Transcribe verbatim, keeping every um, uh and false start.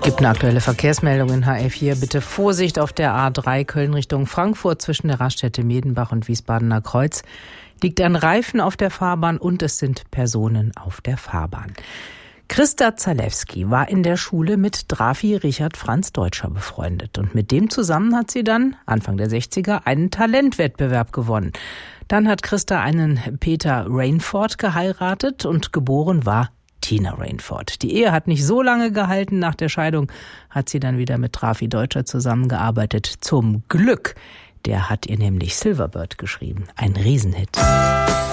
Gibt eine aktuelle Verkehrsmeldung in H L vier. Bitte Vorsicht auf der A drei Köln Richtung Frankfurt zwischen der Raststätte Medenbach und Wiesbadener Kreuz. Liegt ein Reifen auf der Fahrbahn und es sind Personen auf der Fahrbahn. Christa Zalewski war in der Schule mit Drafi Richard Franz Deutscher befreundet. Und mit dem zusammen hat sie dann, Anfang der sechziger, einen Talentwettbewerb gewonnen. Dann hat Christa einen Peter Rainford geheiratet und geboren war Tina Rainford. Die Ehe hat nicht so lange gehalten. Nach der Scheidung hat sie dann wieder mit Drafi Deutscher zusammengearbeitet. Zum Glück. Der hat ihr nämlich Silverbird geschrieben. Ein Riesenhit.